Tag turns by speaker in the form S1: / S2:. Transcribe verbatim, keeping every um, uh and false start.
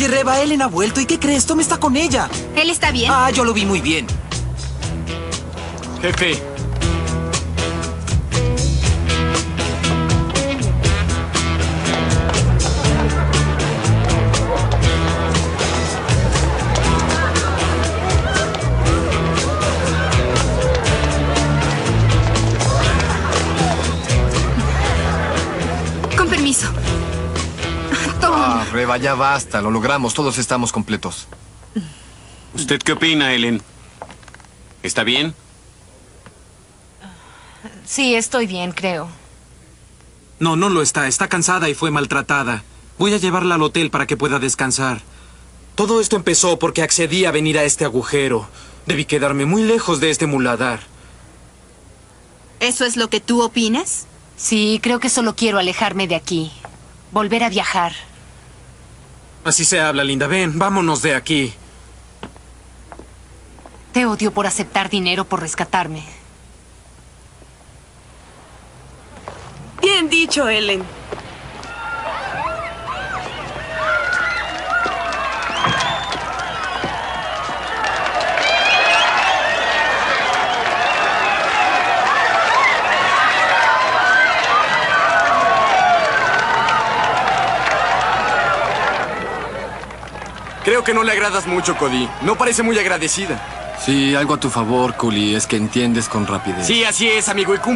S1: Oye, Reba, Ellen ha vuelto. ¿Y qué crees? Tom está con ella.
S2: ¿Él está bien?
S1: Ah, yo lo vi muy bien.
S3: Jefe.
S2: Con permiso. Tom.
S4: Ah, Reba, ya basta. Lo logramos. Todos estamos completos.
S3: ¿Usted qué opina, Ellen? ¿Está bien?
S5: Sí, estoy bien, creo.
S1: No, no lo está. Está cansada y fue maltratada. Voy a llevarla al hotel para que pueda descansar. Todo esto empezó porque accedí a venir a este agujero. Debí quedarme muy lejos de este muladar.
S2: ¿Eso es lo que tú opinas?
S5: Sí, creo que solo quiero alejarme de aquí. Volver a viajar.
S1: Así se habla, Linda. Ven, vámonos de aquí.
S5: Te odio por aceptar dinero por rescatarme.
S6: Bien dicho, Ellen.
S3: Creo que no le agradas mucho, Cody. No parece muy agradecida.
S4: Sí, algo a tu favor, Cooley, es que entiendes con rapidez.
S3: Sí, así es, amigo. Y